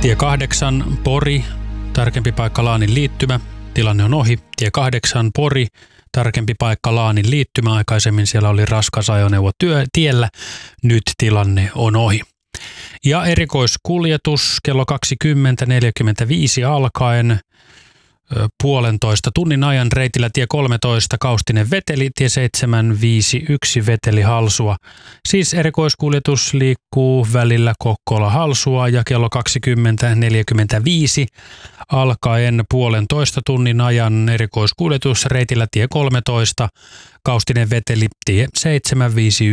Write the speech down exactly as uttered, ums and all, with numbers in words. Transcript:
Tie kahdeksan Pori, tarkempi paikka Laanin liittymä. Tilanne on ohi. Tie kahdeksan Pori, tarkempi paikka Laanin liittymä. Aikaisemmin siellä oli raskas ajoneuvo työ, tiellä. Nyt tilanne on ohi. Ja erikoiskuljetus kello kaksikymmentä neljäkymmentäviisi alkaen puolentoista tunnin ajan reitillä tie kolmetoista Kaustinen Veteli, tie seitsemän viisikymmentäyksi Veteli Halsua. Siis erikoiskuljetus liikkuu välillä Kokkola Halsua ja kello kaksikymmentä neljäkymmentäviisi alkaen puolentoista tunnin ajan erikoiskuljetus reitillä tie kolmetoista Kaustinen Veteli, tie seitsemän viisikymmentäyksi